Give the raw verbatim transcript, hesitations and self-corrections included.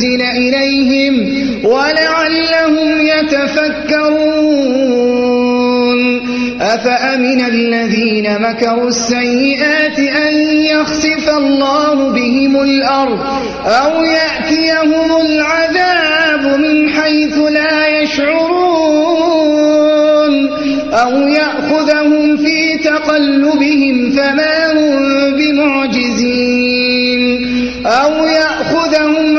أنزل إليهم ولعلهم يتفكرون أفأمن الذين مكروا السيئات أن يخسف الله بهم الأرض أو يأتيهم العذاب من حيث لا يشعرون أو يأخذهم في تقلبهم فما هم بمعجزين أو يأخذهم